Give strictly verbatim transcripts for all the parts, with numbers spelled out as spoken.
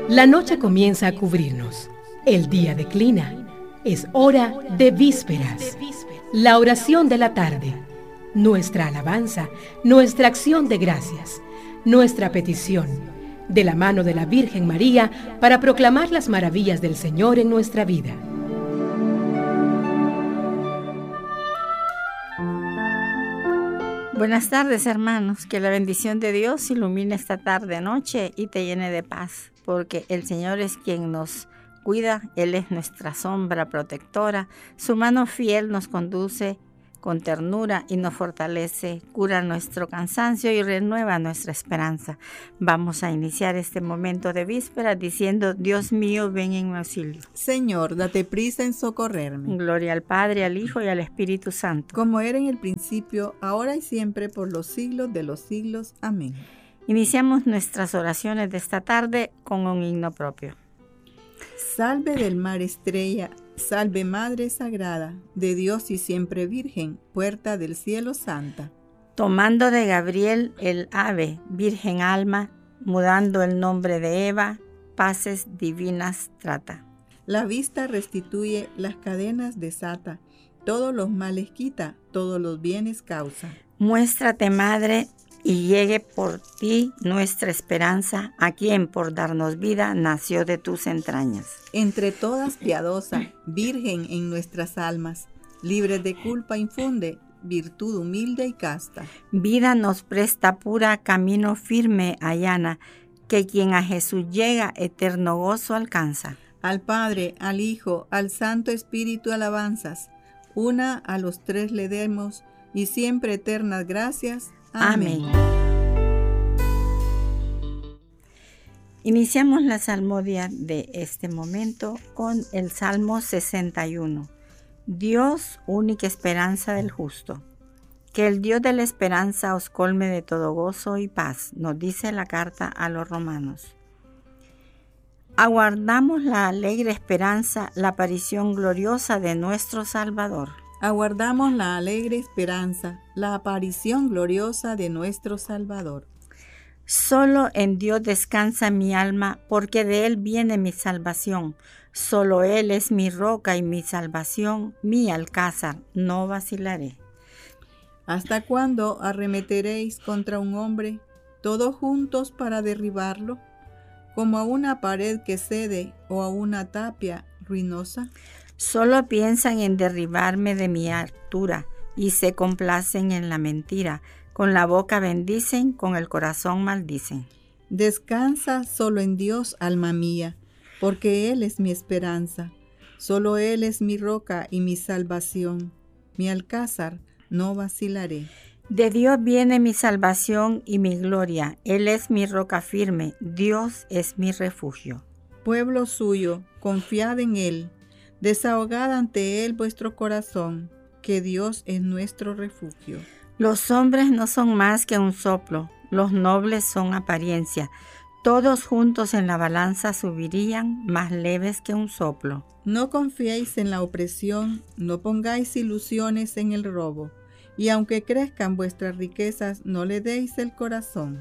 La noche comienza a cubrirnos. El día declina. Es hora de vísperas. La oración de la tarde. Nuestra alabanza, nuestra acción de gracias, nuestra petición, de la mano de la Virgen María, para proclamar las maravillas del Señor en nuestra vida. Buenas tardes, hermanos. Que la bendición de Dios ilumine esta tarde, noche y te llene de paz, porque el Señor es quien nos cuida, Él es nuestra sombra protectora, su mano fiel nos conduce con ternura y nos fortalece, cura nuestro cansancio y renueva nuestra esperanza. Vamos a iniciar este momento de víspera diciendo: Dios mío, ven en mi auxilio. Señor, date prisa en socorrerme. Gloria al Padre, al Hijo y al Espíritu Santo. Como era en el principio, ahora y siempre, por los siglos de los siglos. Amén. Iniciamos nuestras oraciones de esta tarde con un himno propio. Salve del mar estrella, salve Madre Sagrada, de Dios y siempre Virgen, puerta del cielo santa. Tomando de Gabriel el ave, virgen alma, mudando el nombre de Eva, paces divinas trata. La vista restituye, las cadenas desata, todos los males quita, todos los bienes causa. Muéstrate, Madre, y llegue por ti nuestra esperanza, a quien por darnos vida nació de tus entrañas. Entre todas piadosa, Virgen en nuestras almas, libres de culpa infunde, virtud humilde y casta. Vida nos presta pura, camino firme allana, que quien a Jesús llega, eterno gozo alcanza. Al Padre, al Hijo, al Santo Espíritu alabanzas, una a los tres le demos, y siempre eternas gracias. Amén. Amén. Iniciamos la salmodia de este momento con el Salmo sesenta y uno. Dios, única esperanza del justo. Que el Dios de la esperanza os colme de todo gozo y paz, nos dice la carta a los romanos. Aguardamos la alegre esperanza, la aparición gloriosa de nuestro Salvador. Aguardamos la alegre esperanza, la aparición gloriosa de nuestro Salvador. Solo en Dios descansa mi alma, porque de Él viene mi salvación. Solo Él es mi roca y mi salvación, mi alcázar, no vacilaré. ¿Hasta cuándo arremeteréis contra un hombre, todos juntos para derribarlo? Como a una pared que cede o a una tapia ruinosa. Solo piensan en derribarme de mi altura y se complacen en la mentira. Con la boca bendicen, con el corazón maldicen. Descansa solo en Dios, alma mía, porque Él es mi esperanza. Solo Él es mi roca y mi salvación. Mi alcázar, no vacilaré. De Dios viene mi salvación y mi gloria. Él es mi roca firme. Dios es mi refugio. Pueblo suyo, confiad en Él. Desahogad ante Él vuestro corazón, que Dios es nuestro refugio. Los hombres no son más que un soplo, los nobles son apariencia. Todos juntos en la balanza subirían, más leves que un soplo. No confiéis en la opresión, no pongáis ilusiones en el robo, y aunque crezcan vuestras riquezas, no le deis el corazón.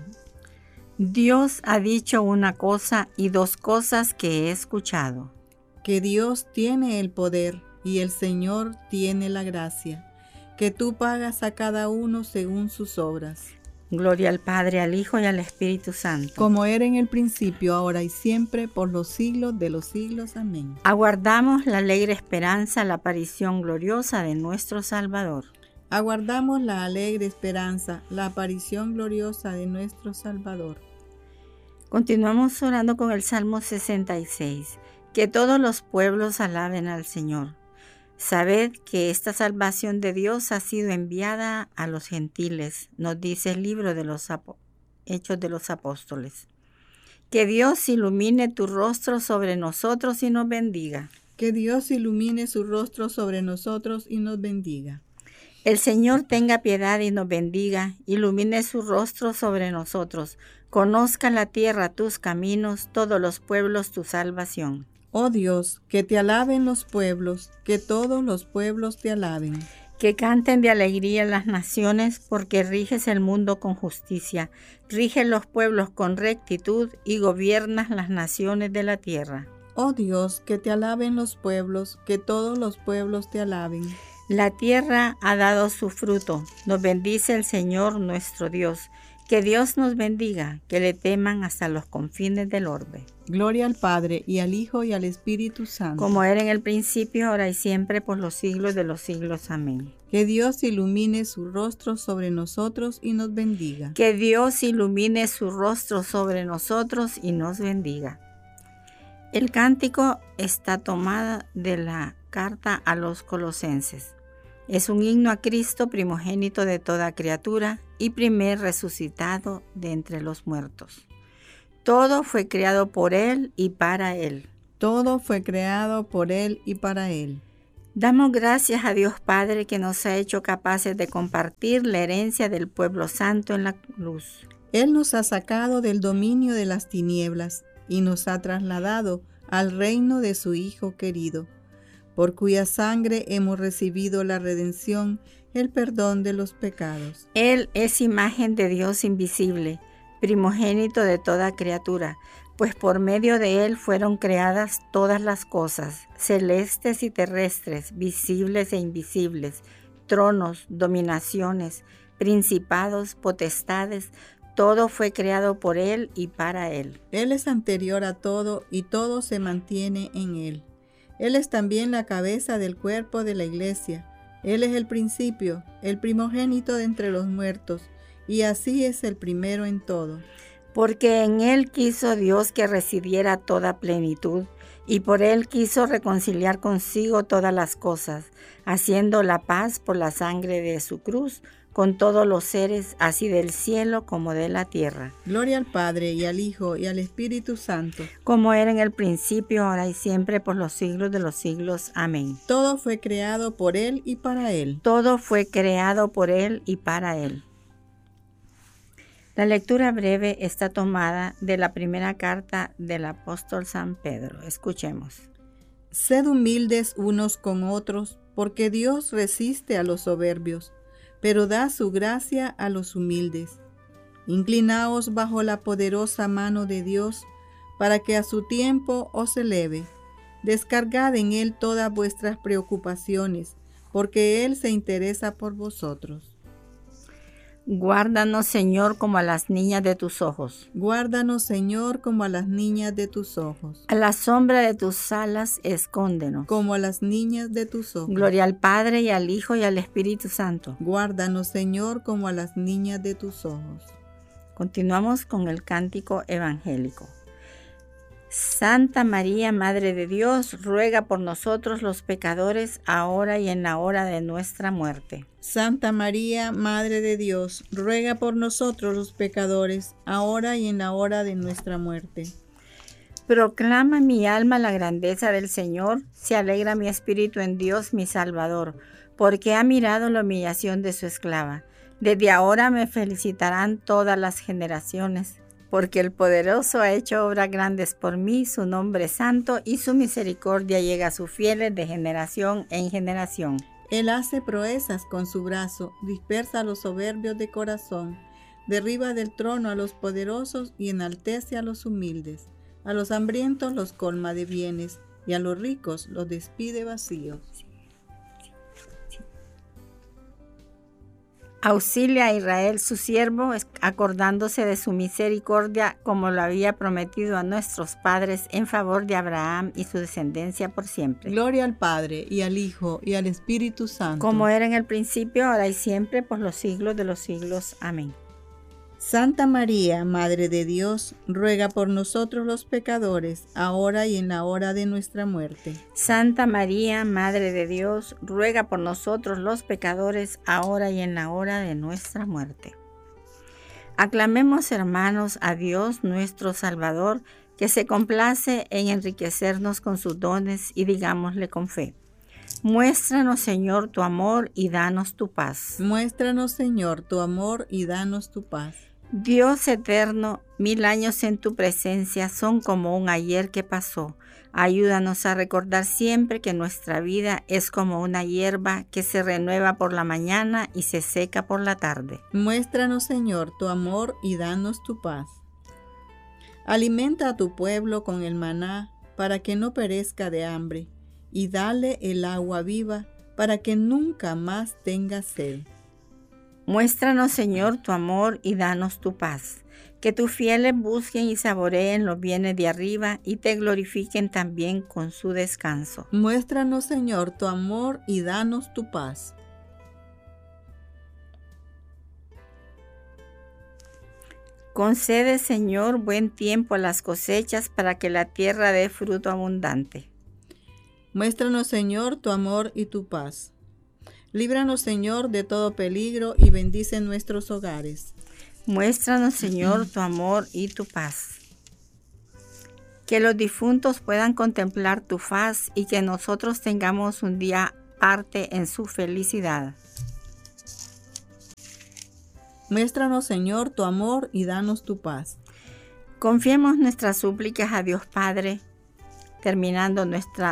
Dios ha dicho una cosa y dos cosas que he escuchado. Que Dios tiene el poder y el Señor tiene la gracia, que tú pagas a cada uno según sus obras. Gloria al Padre, al Hijo y al Espíritu Santo. Como era en el principio, ahora y siempre, por los siglos de los siglos. Amén. Aguardamos la alegre esperanza, la aparición gloriosa de nuestro Salvador. Aguardamos la alegre esperanza, la aparición gloriosa de nuestro Salvador. Continuamos orando con el Salmo sesenta y seis. Que todos los pueblos alaben al Señor. Sabed que esta salvación de Dios ha sido enviada a los gentiles, nos dice el libro de los Hechos de los Apóstoles. Que Dios ilumine tu rostro sobre nosotros y nos bendiga. Que Dios ilumine su rostro sobre nosotros y nos bendiga. El Señor tenga piedad y nos bendiga, ilumine su rostro sobre nosotros. Conozca la tierra tus caminos, todos los pueblos tu salvación. Oh Dios, que te alaben los pueblos, que todos los pueblos te alaben. Que canten de alegría las naciones, porque riges el mundo con justicia, riges los pueblos con rectitud y gobiernas las naciones de la tierra. Oh Dios, que te alaben los pueblos, que todos los pueblos te alaben. La tierra ha dado su fruto, nos bendice el Señor nuestro Dios. Que Dios nos bendiga, que le teman hasta los confines del orbe. Gloria al Padre, y al Hijo, y al Espíritu Santo. Como era en el principio, ahora y siempre, por los siglos de los siglos. Amén. Que Dios ilumine su rostro sobre nosotros y nos bendiga. Que Dios ilumine su rostro sobre nosotros y nos bendiga. El cántico está tomado de la carta a los Colosenses. Es un himno a Cristo, primogénito de toda criatura y primer resucitado de entre los muertos. Todo fue creado por Él y para Él. Todo fue creado por Él y para Él. Damos gracias a Dios Padre que nos ha hecho capaces de compartir la herencia del pueblo santo en la cruz. Él nos ha sacado del dominio de las tinieblas y nos ha trasladado al reino de su Hijo querido, por cuya sangre hemos recibido la redención, el perdón de los pecados. Él es imagen de Dios invisible, primogénito de toda criatura, pues por medio de Él fueron creadas todas las cosas, celestes y terrestres, visibles e invisibles, tronos, dominaciones, principados, potestades. Todo fue creado por Él y para Él. Él es anterior a todo y todo se mantiene en Él. Él es también la cabeza del cuerpo de la iglesia. Él es el principio, el primogénito de entre los muertos, y así es el primero en todo. Porque en Él quiso Dios que residiera toda plenitud, y por Él quiso reconciliar consigo todas las cosas, haciendo la paz por la sangre de su cruz, con todos los seres, así del cielo como de la tierra. Gloria al Padre, y al Hijo, y al Espíritu Santo. Como era en el principio, ahora y siempre, por los siglos de los siglos. Amén. Todo fue creado por Él y para Él. Todo fue creado por Él y para Él. La lectura breve está tomada de la primera carta del apóstol San Pedro. Escuchemos. Sed humildes unos con otros, porque Dios resiste a los soberbios, pero da su gracia a los humildes. Inclinaos bajo la poderosa mano de Dios, para que a su tiempo os eleve. Descargad en Él todas vuestras preocupaciones, porque Él se interesa por vosotros. Guárdanos, Señor, como a las niñas de tus ojos. Guárdanos, Señor, como a las niñas de tus ojos. A la sombra de tus alas, escóndenos. Como a las niñas de tus ojos. Gloria al Padre, y al Hijo, y al Espíritu Santo. Guárdanos, Señor, como a las niñas de tus ojos. Continuamos con el cántico evangélico. Santa María, Madre de Dios, ruega por nosotros los pecadores, ahora y en la hora de nuestra muerte. Santa María, Madre de Dios, ruega por nosotros los pecadores, ahora y en la hora de nuestra muerte. Proclama mi alma la grandeza del Señor, se alegra mi espíritu en Dios mi Salvador, porque ha mirado la humillación de su esclava. Desde ahora me felicitarán todas las generaciones, porque el poderoso ha hecho obras grandes por mí, su nombre es santo, y su misericordia llega a sus fieles de generación en generación. Él hace proezas con su brazo, dispersa a los soberbios de corazón, derriba del trono a los poderosos y enaltece a los humildes. A los hambrientos los colma de bienes, y a los ricos los despide vacíos. Auxilia a Israel su siervo, acordándose de su misericordia, como lo había prometido a nuestros padres, en favor de Abraham y su descendencia por siempre. Gloria al Padre, y al Hijo, y al Espíritu Santo. Como era en el principio, ahora y siempre, por los siglos de los siglos. Amén. Santa María, Madre de Dios, ruega por nosotros los pecadores, ahora y en la hora de nuestra muerte. Santa María, Madre de Dios, ruega por nosotros los pecadores, ahora y en la hora de nuestra muerte. Aclamemos, hermanos, a Dios nuestro Salvador, que se complace en enriquecernos con sus dones, y digámosle con fe: muéstranos, Señor, tu amor y danos tu paz. Muéstranos, Señor, tu amor y danos tu paz. Dios eterno, mil años en tu presencia son como un ayer que pasó. Ayúdanos a recordar siempre que nuestra vida es como una hierba que se renueva por la mañana y se seca por la tarde. Muéstranos, Señor, tu amor y danos tu paz. Alimenta a tu pueblo con el maná para que no perezca de hambre, y dale el agua viva para que nunca más tenga sed. Muéstranos, Señor, tu amor y danos tu paz. Que tus fieles busquen y saboreen los bienes de arriba y te glorifiquen también con su descanso. Muéstranos, Señor, tu amor y danos tu paz. Concede, Señor, buen tiempo a las cosechas para que la tierra dé fruto abundante. Muéstranos, Señor, tu amor y tu paz. Líbranos, Señor, de todo peligro y bendice nuestros hogares. Muéstranos, Señor, tu amor y tu paz. Que los difuntos puedan contemplar tu faz y que nosotros tengamos un día parte en su felicidad. Muéstranos, Señor, tu amor y danos tu paz. Confiemos nuestras súplicas a Dios Padre, terminando nuestra